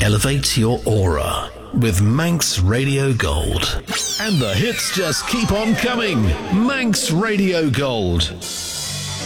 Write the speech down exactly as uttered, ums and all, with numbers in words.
Elevate your aura with Manx Radio Gold. And the hits just keep on coming. Manx Radio Gold.